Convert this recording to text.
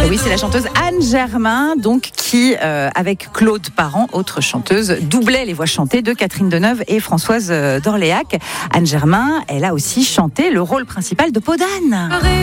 Oui, c'est la chanteuse Anne Germain, donc qui, avec Claude Parent, autre chanteuse, doublait les voix chantées de Catherine Deneuve et Françoise d'Orléac. Anne Germain, elle a aussi chanté le rôle principal de Peau d'Âne.